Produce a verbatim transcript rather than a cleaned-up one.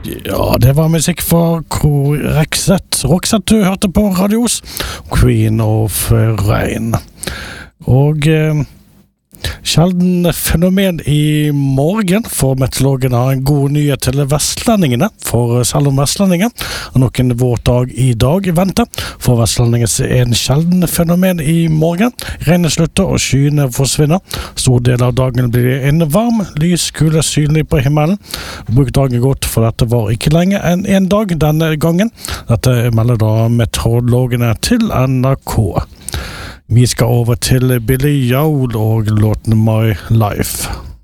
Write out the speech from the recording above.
Ja, det var musikk for Roxette. Roxette du hørte på Radios Queen of Rain. Og eh, sjelden fenomen i morgen, for meteorologen har en god nyhet til vestlendingene, for selv om vestlendingen har nok en våt dag i dag i vente, for vestlendingen er en sjelden fenomen i morgen. Regnet slutter og skyene forsvinner. Stor del av dagen blir en varm, lys kule synlig på himmelen. Bruk dagen godt, for dette var ikke lenge enn en dag denne gangen. Dette melder da meteorologene til N R K. Vi skal over til Billy Joel og låten My Life.